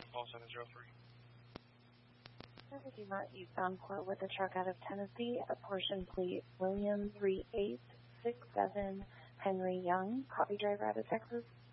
call 703. I do not eastbound court with a truck out of Tennessee, apportion plate William 3867 Henry Young, copy driver out of Texas.